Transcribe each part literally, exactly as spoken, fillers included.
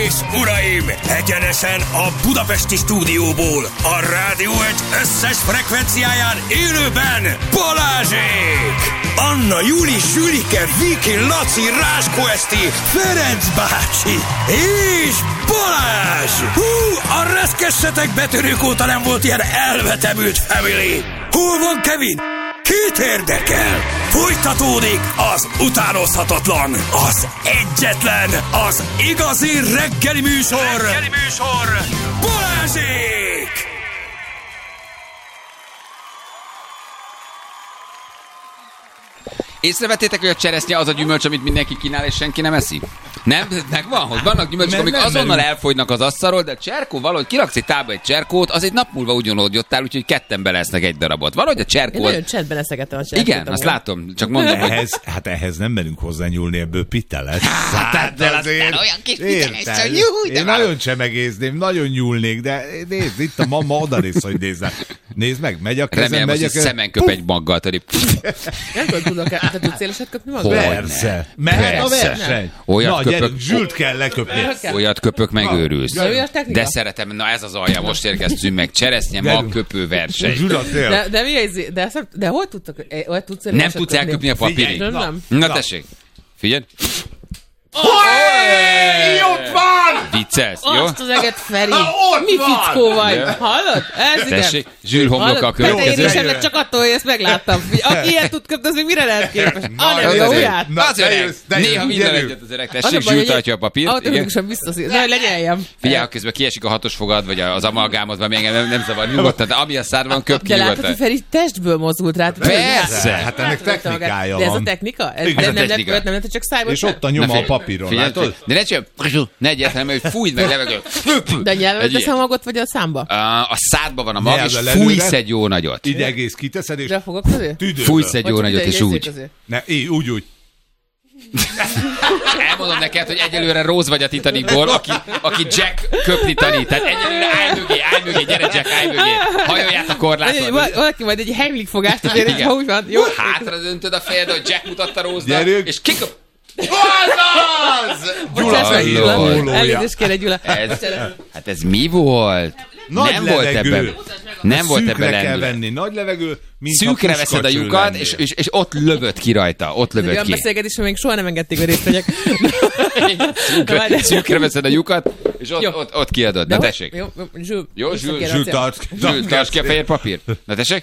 és uraim, egyenesen a budapesti stúdióból, a Rádió egy összes frekvenciáján élőben Balázsék! Anna, Júli, Zsülike, Viki, Laci, Ráskó Eszti, Ferenc bácsi és Balázs! Hú, a reszkessetek betörők óta nem volt ilyen elvetemült family! Hol van Kevin? Kit érdekel? Folytatódik az utánozhatatlan, az egyetlen, az igazi reggeli műsor, reggeli műsor, Balázsék! Észrevettétek, hogy a cseresznye az a gyümölcs, amit mindenki kínál, és senki nem eszi? Nem? Megvan, hogy vannak gyümölcsök, amik azonnal elfogynak az asztalról, de a cserkó valahogy kiraksz egy tába egy cserkót, az egy nap múlva ugyanúgy ott áll, úgyhogy ketten belesznek egy darabot. Valahogy a cserkó... Én nagyon csendben eszegettem a cserkót. Igen, azt látom, csak mondom, hogy... Ehhez, hát ehhez nem merünk hozzányúlni, ebből pite lesz. Hát, hát de azért olyan kis pite lesz, hogy nyújt. Én nagyon csemegézném, nagyon nyúlnék, de nézd, itt a mama odarész, hogy nézd. Nézd meg, megy a kezem, remélem, megy a kezem. Szemen köp egy maggal, tari. Nem tudok, te tudsz éleset köpni magad? Persze. Mehet a verseny. Olyat na, köpök. gyerünk, Zsült kell leköpni. Olyat köpök, megőrülsz. De szeretem, na ez az alja, most érkeztünk meg. Cseresznye, magköpő verseny. De, de mi ez? De, de hol tudtak? Hol tudsz nem tudsz elköpni a papírig. Na, nem. Na, na tessék. Figyelj. Hoé! Ott van! Viccelsz, jó? Azt az eget, Feri! Ott Mi van! fickó vagy? Hallod? Ez igen. Tessék, Zsül homloka a következő. Én sem lett csak attól, hogy ezt megláttam. Aki ilyet tud köpni, az még mire lehet képes? Anna, jó ujját! Na, az öreg. Néha minden egyet az öreg. Tessék, Zsül tartja a papírt. Automatikusan biztos, de hogy lenyeljem. Figyelj, ha közben kiesik a hatos fogad, vagy az amalgámodban, még engem nem zavar nyugodtan, de ami a szádban köp ki nyugodtan. De nyugodtan. látod, hogy Feri testből mozult rá. Persze! Hát ennek technikája van. De ez a van. technika? Ez a technika. Nem, csak szájból. És ott a nyoma a papíron, látod? De ne csak, ne egyáltalán, hogy fújd meg levegő. De nyelven teszem a magot, vagy a számba? A szádban van a mag, és fújsz egy jó nagyot. Így egész kiteszed, és de a fogok közé? Fújsz egy jó nagyot, és úgy. Ne, így, úgy, úgy. Elmondom neked, hogy egyelőre Rose vagy a Titanicból, aki, aki Jack köpni tanít. Tehát egyelőre állj mögé, állj mögé, gyere Jack, állj mögé. Hajolját a korláton. Valaki majd egy Heimlich fogást, hogy ha úgy van. Jó. Hátra döntöd a fejed, hogy Jack mutatta Rose-nak, és kiköp. Az! Gyula, elnézést kérek, Gyula. Ez, hát ez mi volt? Nagy nem levegő. volt ebben. Nem volt ebben kell lendület. venni, nagy levegő, mint szűkre veszed a lyukat, és, és, és ott lövöd ki rajta, ott lövöd olyan ki. beszélgetés, hogy még soha nem engedték, hogy részt vegyek. szűkre, szűkre veszed a lyukat, és ott, ott, ott kiadod. Na tessék. Jó, Zsül. Jó, Zsül, Zsül, tarts, Zsül, tarts ki a fehér papírt. Na tessék.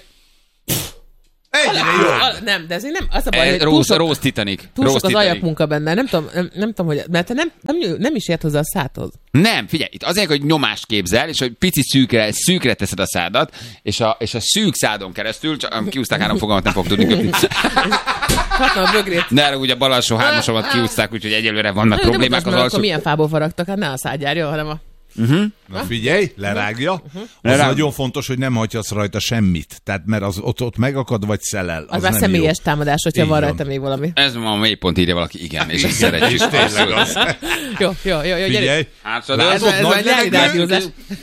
Egyre jó. Nem, de ez nem, az a baj, hogy túl Rose, sok, Rose Titanic. túl Rose sok az Titanic. alapmunka benne. Nem tudom, nem, nem tudom, hogy, mert te nem, nem, nem is ért hozzá a szádhoz. Nem, figyelj, itt azért, hogy nyomást képzel, és hogy pici szűkre, szűkre teszed a szádat, és a, és a szűk szádon keresztül, csak kiúzták három fogalmat, nem fog tudni köpni. Hatna a bögrét. De ugye bal alsó hármasomat kiúzták, úgyhogy egyelőre vannak Nem, problémák nem az akkor alsó. milyen fából faragtak? Hát ne a szádjárja, hanem a... Uh-huh. Na figyelj, lerágja. Uh-huh. Az Lerág. nagyon fontos, hogy nem hagyhatsz rajta semmit. Tehát mert az ott, ott megakad, vagy szelel. Az, Az már nem személyes jó. támadás, hogyha Így van van. rajta még valami. Ez ma a mélypont, írja valaki, igen, és ezt szeretjük. És tényleg az. Jó, jó, jó, jó, Figyelj, gyerünk. Hátra, Ez, látod, ez nagy már nyári levegő. rádiózás.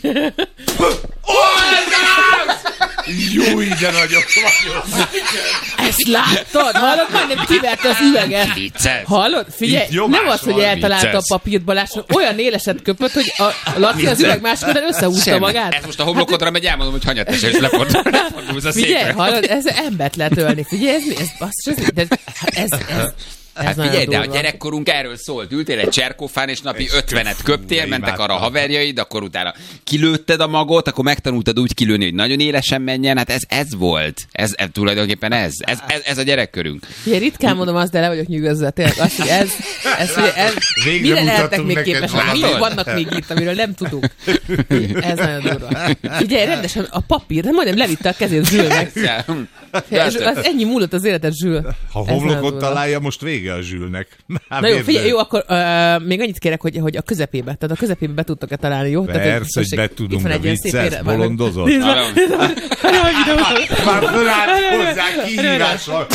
Jó, de nagyok vagyok. Ezt láttad? Hallod? Majdnem kiverte az üveget. Vicces. Hallod? Figyelj, Itt nyomás nem az, hogy van, eltalálta a vicces. papírt Balázs, olyan éleset köpött, hogy a Laci az üveg másik oldalán összehúzta Semmi. magát. Ez most a homlokodra megy, elmondom, hogy hanyat tesel, és lefordul, lefordulsz a Figyelj, székre. hallod, ez embert lehet ölni. Figyelj, ez mi? Ez basszus, ez, de, ez, ez, ez Hát nagyon figyelj, de a durva. gyerekkorunk erről szólt. Ültél egy cserkófán, és napi ötvenet köptél, mentek arra a haverjaid, akkor utána kilőtted a magot, akkor megtanultad úgy kilőni, hogy nagyon élesen menjen. Hát ez, ez volt. Ez, ez tulajdonképpen ez. Ez, ez. ez a gyerekkörünk. Figyelj, ritkán mondom azt, de le vagyok nyűgözve. Tényleg azt, hogy ez, ez, ez, ez Végre mire lehetnek mutattunk még neked képesek? valamit. Mi vannak még itt, amiről nem tudunk? Ez nagyon durva. Figyelj, rendesen a papír, majdnem levitte a kezét Zsülnek. És az ennyi múlott az életed, Zsül. Ha Ez nagyon homlokot durva. találja, most vége a Zsülnek. Már Na jó, érted? figyelj, jó, akkor uh, még annyit kérek, hogy, hogy a közepébe, tehát a közepébe be tudtok-e találni, jó? Tehát, Persze, hogy tessék, be itt tudunk, van de egy ilyen szép vicces, ére- bolondozol. Nézd meg, nézd meg. Már fölállt hozzá kihívással.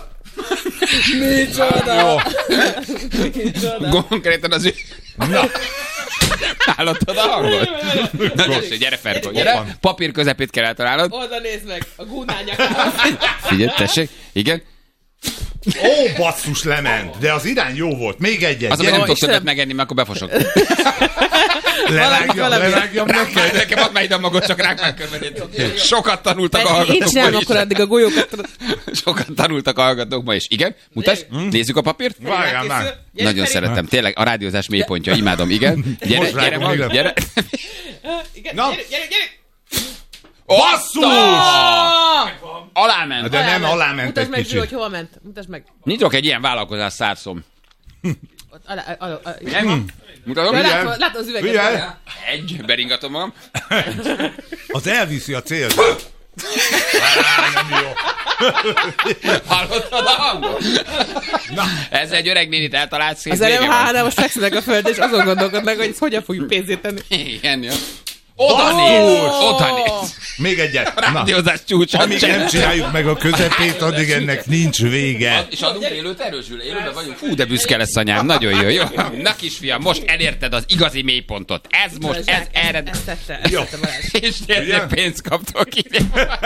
Micsoda! Micsoda! Konkrétan az ő... Na. Hallottad a hangot? Na tessék, gyere Ferko, gyere. Papír közepét kell eltalálnod. Oda nézd meg, a gúnányakát. Figyelj, tessék. Igen. Ó, basszus, lement. De az irány jó volt. Még egyet. Az, ami nem tudok többet megenni, mert akkor befosok. Lerágjam, lerágjam neked. Nekem add már ide a magot, csak rák már körbenéd. Sokat tanultak a hallgatók. Én csinálom akkor addig a golyókat. Sokat tanultak a hallgatók ma is. Igen? Mutasd, nézzük a papírt. Várjál már. Nagyon szeretem. Tényleg a rádiózás mélypontja. Imádom. Igen. Gyere, gyere, gyere. gyere. Na. Gyere, gyere. Basszus! Aláment. De nem aláment Mutasd egy meg, Zsül, kicsit. hogy hova ment. Mutasd meg. Nyitok egy ilyen vállalkozás szárszom. Ott, alá, alá, alá. Nem? Mutatom? Ja, Figyelj. látom, látom az üveget. Figyelj. Egy, beringatom magam. Az elviszi a célba. Á, nem jó. Hallottad a hangot? Na. Ez egy öreg nénit eltalált szét. Az előbb há, most fekszenek a földre, és azon gondolkodnak, hogy ezt hogyan fogjuk pénzét tenni. Igen, jó. Oda néz! Oda néz! Még egyet. A rádiózás csúcsa. Amíg nem csináljuk meg a közepét, addig ennek nincs vége. És adunk élőt erősül, élőben vagyunk. Fú, de büszke lesz anyám, nagyon jó, jó. Na kisfiam, most elérted az igazi mélypontot. Ez most, ez erre. Ezt tette, ezt tette Balázs. És tényleg pénzt kaptok ide.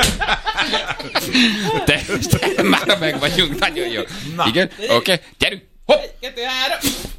Te, te, már meg vagyunk, nagyon jó. Igen, oké, okay. Gyerünk. Hopp! Kettő, három.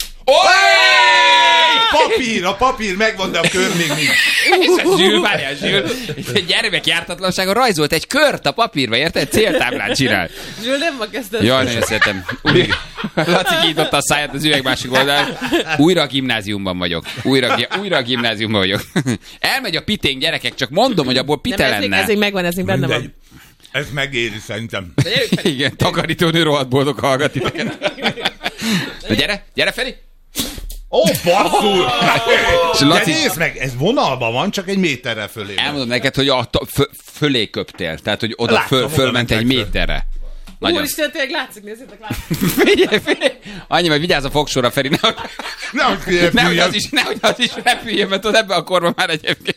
Papír, a papír megvan, de a kör még nincs. Zsül, várjál, Zsül. Gyermek jártatlansága rajzolt egy kört a papírba, érted? Céltáblát csinál. Zsül, nem ma kezdett. Jaj, nagyon szeretem. Úgy, Laci kinyitotta a száját az üveg másik oldalán. Újra a gimnáziumban vagyok. Újra, újra a gimnáziumban vagyok. Elmegy a piténk, gyerekek, csak mondom, hogy abból pite nem, ez lenne. még, ez még megvan, ez még benne Mindegy. van. Ez megéri szerintem. Igen, takarítónő rohadt boldog hallgat titeket. Na gyere, gyere Feri! Ó, basszul! De Laci, nézd meg, ez vonalban van, csak egy méterrel fölé. elmondom neked, hogy a ta- fö- fölé köptél, tehát hogy oda Láttam, föl, oda fölment ment egy meg föl. méterre. Nagyon. Úristen, tényleg látszik, nézzétek, látszik. Figyelj, figyelj. Annyi, hogy vigyázz a fogsorra, Feri, nehogy, Nehogy nehogy, kirepüljön. az is, nehogy az is repüljön, mert tudod, ebben a korban már egyébként.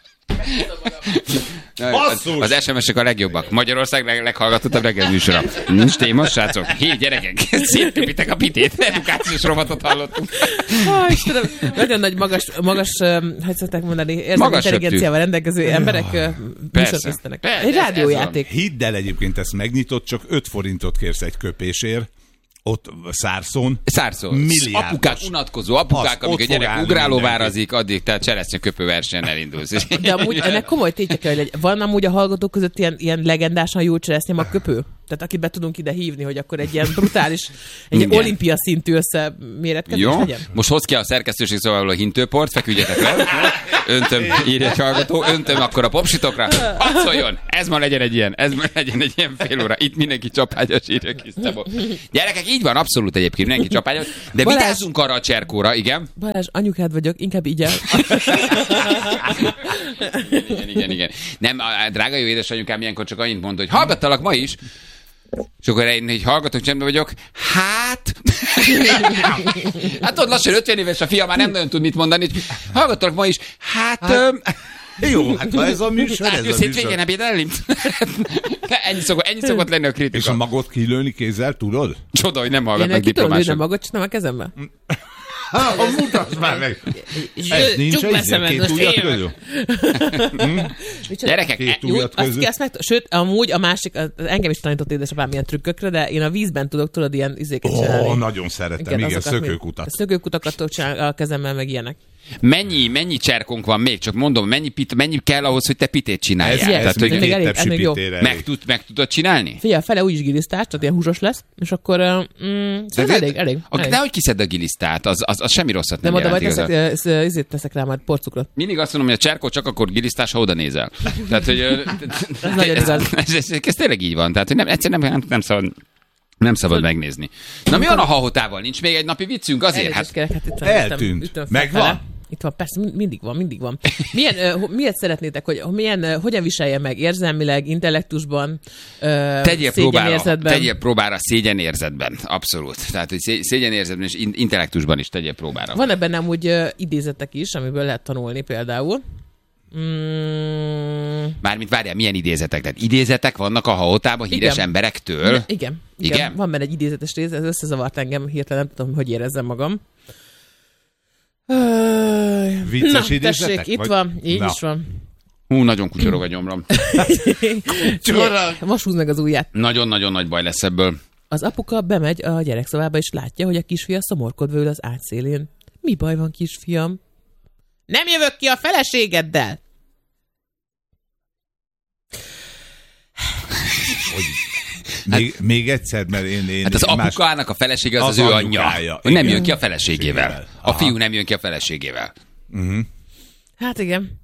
Basszus! Az, az es em es-ek a legjobbak. Magyarország leg, leghallgatottabb reggel műsora. Nincs téma, srácok? Hé, gyerekek, szétköpitek a pitét. Edukációs rovatot hallottunk. Ó, Istenem, nagyon nagy, magas, magas um, hogy szokták mondani, érzelmi Magas intelligenciával rendelkező emberek uh, műsort készítenek. Persze, Egy ez- rádiójáték. Hidd el, egyébként ezt megnyitott, csak öt forintot kérsz egy köpésért. Ott Szárszón. Szárszó. Milliárdos. Apukák, unatkozó apukák, Az, amíg a ott fog gyerek állni ugrálóvárazik, addig tehát cseresznye köpő versenyen elindulsz. De amúgy ennek komoly tétje kell, hogy legyen. Van amúgy a hallgatók között ilyen, ilyen legendásan jó cseresznyem a köpő? Tehát akit be tudunk ide hívni, hogy akkor egy ilyen brutális, egy Igen. olimpia szintű összeméretkezés Jó, legyen? most hoz ki a szerkesztőség szobából a hintőport, feküdjetek le. Öntöm, írja egy hallgató, öntöm akkor a popsitokra. Hadd szóljon, ez ma legyen egy ilyen, ez ma legyen egy ilyen fél óra. Itt mindenki csapágyas, írja kis Szabó. Gyerekek, így van, abszolút egyébként, mindenki csapágyas. De Balázs. vigyázzunk arra a cserkóra, igen. Balázs, anyukád vagyok, inkább így el. Igen, igen, igen. Nem, a drága jó édesanyukám ilyenkor csak annyit mond, hogy hallgattalak ma is, és akkor én így hallgatok, csendben vagyok, hát... hát ott lassan ötven éves a fia, már nem nagyon tud mit mondani, hallgattalak ma is, hát... hát... Öm... Jó, hát ha ez a műsor, Hát ez jössz a hétvégén műsor. ebédelni? ennyi, szokott, ennyi szokott lenni a És kritika. a magot kilőni kézzel, tudod? Csoda, hogy nem Én hallgatnak ki tudom lőni a diplomások. magot, csinálom a kezembe. Ha, mutasd már meg! Ez nincs Csukd be egy szemed, két most ujjat én- közül? Micsoda? Gyerekek, Két e- Jó, ujjat azt, közül? ki, azt meg, sőt, amúgy a másik, az- engem is tanított édesapám ilyen trükkökre, de én a vízben tudok, tudod, ilyen izéket Ó, csinálni. nagyon szeretem, igen, azokat még- szökőkutat. Szökőkutakat tudok csinálni a kezemmel, meg ilyenek. mennyi, mennyi cserkónk van még? Csak mondom, mennyi, pit, mennyi kell ahhoz, hogy te pitét csináljál? Ez, Ilyen, ez Tehát, hogy még még elég- egy ez még jó. süpítére meg, elég. tud, meg tudod csinálni? Figyelj, fele úgyis gilisztás, tehát ilyen húsos lesz, és akkor uh, mm, szóval elég, elég. Ak- elég. Nehogy kiszed a gilisztát, az, az, az semmi rosszat Nem nem, oda majd jelent teszek, igazán. uh, izét teszek rá majd porcukrot. Mindig azt mondom, hogy a cserkó csak akkor gilisztás, ha oda nézel. Tehát, hogy... ö, Ez nagyon igaz. ez, ez, ez, ez tényleg így van. Tehát, hogy nem, egyszerűen nem, nem, nem szabad, nem szabad megnézni. Na mi van a hahotával? Nincs még egy napi viccünk azért? Elnézést Hát kérek, hát itt van, eltűnt. ütöm, ütöm Megvan? felfele. Itt van, persze, mind- mindig van, mindig van. Milyen, uh, ho- miért szeretnétek, hogy milyen, uh, hogyan viselje meg érzelmileg, intellektusban, uh, Tegyél próbára, szégyenérzetben? tegyél próbára szégyenérzetben. Abszolút. Tehát, hogy szé- szégyenérzetben és in- intellektusban is tegyél próbára. Van ebben amúgy uh, idézetek is, amiből lehet tanulni például. Mm, Mármint várjál, milyen idézetek? Tehát idézetek vannak a hahotában híres Igen. emberektől? igen, igen, Igen? Van benne egy idézetes rész, ez összezavart engem, hirtelen nem tudom, hogy érezzem magam. Öh, Vicces Na, idézetek, tessék, itt vagy- van, így Na. is van. Hú, nagyon kutyorog a gyomrom. Most húzd meg az ujját. Nagyon-nagyon nagy baj lesz ebből. Az apuka bemegy a gyerekszobába, és látja, hogy a kisfia szomorkodva ül az ágy szélén. Mi baj van, kisfiam? Nem jövök ki a feleségeddel! Még, még egyszer, mert én... én hát az más... apukának a felesége az az, az ő anyja. Hogy nem jön ki a feleségével. A Aha. fiú nem jön ki a feleségével. Uh-huh. Hát igen.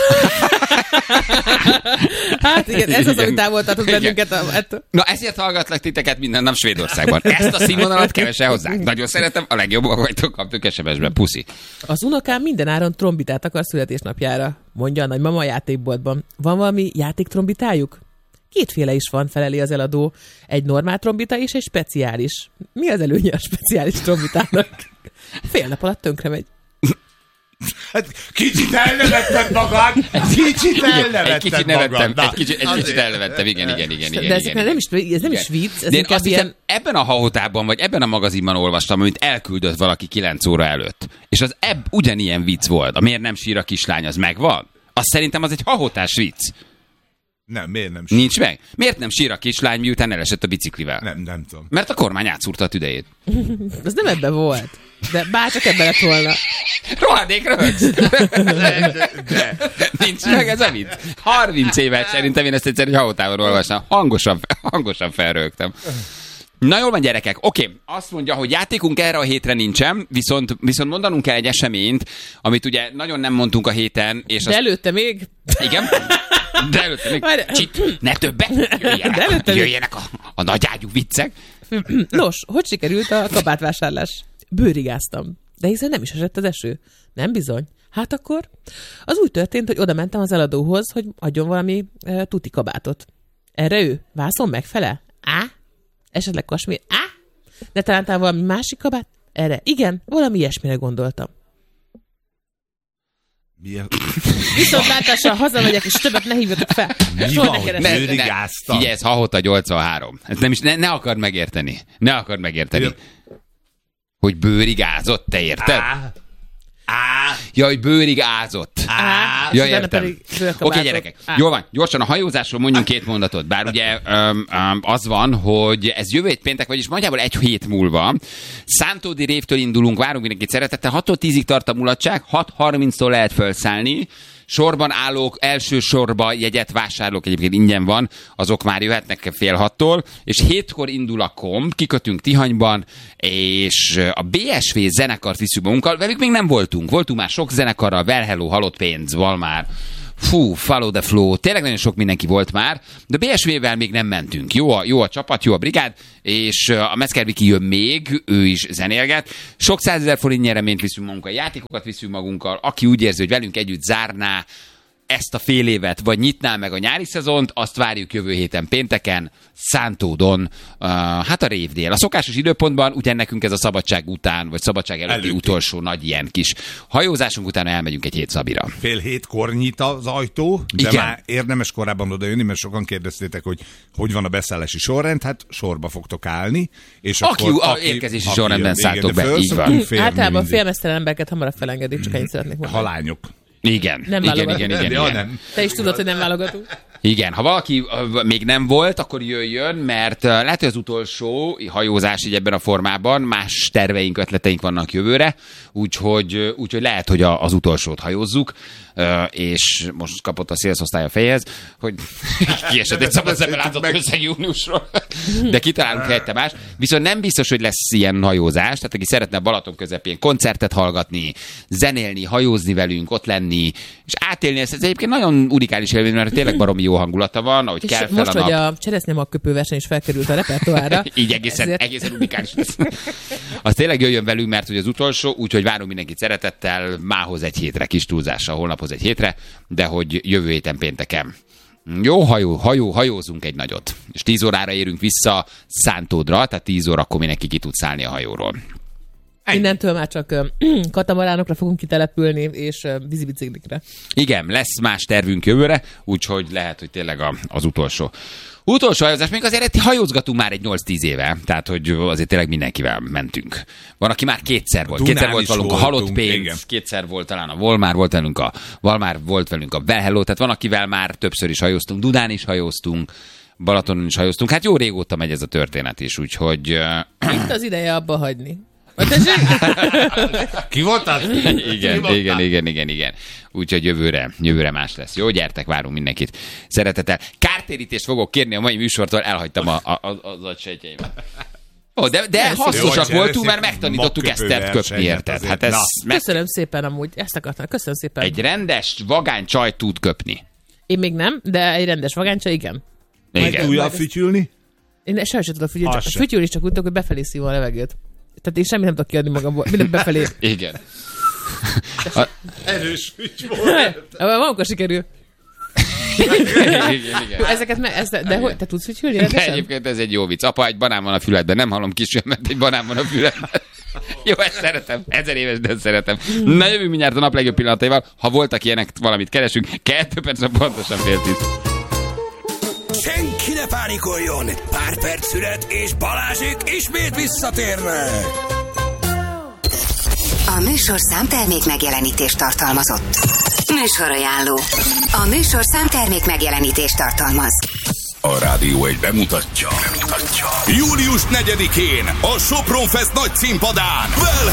hát igen, ez az, ami távoltatott bennünket. A... Na ezért hallgatlak titeket minden nap Svédországban. Ezt a színvonalat kevesen hozzák. Nagyon szeretem, a legjobbak vagytok, kaptuk es em es-ben. Puszi. Az unokám mindenáron trombitát akar születésnapjára, mondja a nagymama a játékboltban. Van valami játéktrombitájuk? Kétféle is van, feleli az eladó. Egy normál trombita és egy speciális. Mi az előnye a speciális trombitának? Fél nap alatt tönkre megy. Hát kicsit elnevetted magad! Kicsit elnevetted egy kicsit magad! Nevettem, egy kicsit, egy kicsit elnevettem, igen, igen, igen. igen De ez igen, nem, is, ez nem igen. is vicc, ez de én inkább azt ilyen... hiszem, ebben a hahotában, vagy ebben a magazinban olvastam, amit elküldött valaki kilenc óra előtt. És az ebb ugyanilyen vicc volt. A miért nem sír a kislány, az megvan? Azt szerintem az egy hahotás vicc. Nem, miért nem sír? Nincs meg? Miért nem sír a kislány, miután elesett a biciklivel? Nem, nem tudom. Mert a kormány átszúrta a tüdejét. Az nem ebben volt. De bárcsak ebben lett volna. Rohadék röhögsz! De, de. Nincs meg ez a vicc. harminc évet szerintem én ezt egyszer egy hahotában olvastam. Hangosan, hangosan felrögtem. Na jól van, gyerekek. Oké, okay. Azt mondja, hogy játékunk erre a hétre nincsen, viszont, viszont mondanunk kell egy eseményt, amit ugye nagyon nem mondtunk a héten. És De azt... előtte még... Igen? De előtte még... Csit, ne többet! Jöjjenek, De előtte jöjjenek a, a nagyágyú viccek. Nos, hogy sikerült a kabátvásárlás? Bőrigáztam. De hiszen nem is esett az eső. Nem bizony. Hát akkor az úgy történt, hogy oda mentem az eladóhoz, hogy adjon valami e, tuti kabátot. Erre ő? Vászon megfele? Á? Esetleg kasmír? Á? De talán valami másik kabát? Erre? Igen, valami ilyesmire gondoltam. Milyen... Viszontlátásra hazamegyek, és többet ne hívjatok fel. Mi Soha van, ne hogy keresek. bőrigáztam? Figyelj, ez hahota nyolcvanhárom. Ez nem is, ne, ne akard megérteni. Ne akard megérteni. Ja. Hogy bőrig ázott, te érted? Á, á, Ja, hogy bőrig ázott. Á, Ja, és utána értem. pedig Oké, bőrkabátot. okay, gyerekek. Á. Jól van, gyorsan a hajózásról mondjunk két mondatot. Bár ugye um, um, az van, hogy ez jövő hét péntek, vagyis nagyjából egy hét múlva. Szántódi révtől indulunk, várunk mindenkit szeretettel. hattól tízig tart a mulatság, hat harminctól lehet felszállni. Sorban állók, első sorba jegyet vásárlók egyébként ingyen van, azok már jöhetnek fél hattól, és hétkor indul a komp, kikötünk Tihanyban, és a bé es vé zenekart viszünk magunkkal, velük még nem voltunk, voltunk már sok zenekarral, Well Hello, Halott Pénz, Valmár, fú, Follow the Flow, tényleg nagyon sok mindenki volt már, de bé es vé-vel még nem mentünk. Jó a, jó a csapat, jó a brigád, és a Metzger Viki jön még, ő is zenélget. Sok százezer forint nyereményt viszünk magunkkal, játékokat viszünk magunkkal, aki úgy érzi, hogy velünk együtt zárná ezt a fél évet, vagy nyitná meg a nyári szezont, azt várjuk jövő héten pénteken, Szántódon, uh, hát a Révdél. A szokásos időpontban, ugye nekünk ez a szabadság után, vagy szabadság előtti Előtti. utolsó nagy ilyen kis hajózásunk, utána elmegyünk egy hét Szabira. fél hétkor nyit az ajtó, de Igen. már érdemes korábban odajönni, mert sokan kérdeztétek, hogy hogy van a beszállási sorrend, hát sorba fogtok állni. És Aki akkor, a érkezési sorrendben jön, igen, szálltok de be, föl így van. szoktunk férni Általában mindig. félmeztelen embereket hamarabb felengedik, csak ennyit szeretnék mondani. Halányok. Igen, Nem igen, válogat. igen, igen, Ja, igen. nem. Te is tudod, hogy nem válogatunk. Igen, ha valaki uh, még nem volt, akkor jöjjön, mert uh, lehet, hogy az utolsó hajózás így ebben a formában, más terveink, ötleteink vannak jövőre, úgyhogy, uh, úgyhogy lehet, hogy a, az utolsót hajózzuk, uh, és most kapott a szélszosztály a fejhez, hogy kiesett egy szabad szemmel látott összeg júniusról, de kitalálunk helyette más. Viszont nem biztos, hogy lesz ilyen hajózás, tehát aki szeretne a Balaton közepén koncertet hallgatni, zenélni, hajózni velünk, ott lenni, és átélni ezt, ez egyébként nagyon unikális élmény, mert tényleg baromi jó hangulata van, ahogy És kell fel most, a nap. hogy a cseresznyemagköpő verseny is felkerült a repertoárra. Így egészen, ezért... egészen unikális lesz. Az tényleg jöjjön velünk, mert hogy az utolsó, úgyhogy várunk mindenkit szeretettel, mához egy hétre, kis túlzással, holnaphoz egy hétre, de hogy jövő héten pénteken. Jó, hajó, hajó, hajózunk egy nagyot. És tíz órára érünk vissza Szántódra, tehát tíz órakor mindenki ki tud szállni a hajóról. Innentől már csak uh, katamaránokra fogunk kitelepülni, és uh, vízibiciklikre. Igen, lesz más tervünk jövőre, úgyhogy lehet, hogy tényleg a, az utolsó. Utolsó hajózás, még azért hajózgatunk már egy nyolc-tíz éve, tehát hogy azért tényleg mindenkivel mentünk. Van, aki már kétszer volt. Dunán Kétszer volt is velünk a voltunk, Halott Pénz, igen. kétszer volt talán a Volmár, volt velünk a Valmár, volt velünk a Well Hello, tehát van, akivel már többször is hajóztunk, Dunán is hajóztunk, Balatonon is hajóztunk. Hát jó régóta megy ez a történet is, úgyhogy... Itt az ideje abba hagyni. Ki voltál? Igen, Ki igen, igen, igen, igen. Úgyhogy jövőre, jövőre más lesz. Jó, gyertek, várunk mindenkit szeretettel. Kártérítést fogok kérni a mai műsortól, elhagytam a, a, a, az agysejtjeimet. Ó, de, de hasznosak jó, voltunk, mert megtanítottuk Esztert köpni, érted? Hát ez meg... Köszönöm szépen amúgy, ezt akartam. Köszönöm szépen. Egy rendes vagány csaj tud köpni. Én még nem, de egy rendes vagánycsa, igen. Igen. Újra fütyülni? Én sehol sem tudok fütyülni, csak fütyülni csak úgy tudok, hogy befelé szívom a levegőt. Tehát én semmit nem tudok kiadni magamból, mindent befelé. Igen. A... Erős füty volt. Magunkkal sikerül. Igen, igen. Ezeket me, ezt, de hogy, te tudsz fütyülni? De egyébként ez egy jó vicc. Apa, egy banán van a füledben, nem hallom kisfiam, mert egy banán van a füledben. Jó, ezt szeretem. Ezer éves, de ezt szeretem. Na, jövünk mindjárt a nap legjobb pillanataival. Ha voltak ilyenek, valamit keresünk. Kettő percre pontosan fél tíz. Senki ne pánikoljon! Pár perc szület, és Balázsék ismét visszatérnek! A műsor számtermék megjelenítést tartalmazott. Műsorajánló. A műsor számtermék megjelenítést tartalmaz. A Rádió egy bemutatja. bemutatja. július negyedikén a Sopron Fest nagy színpadán. Well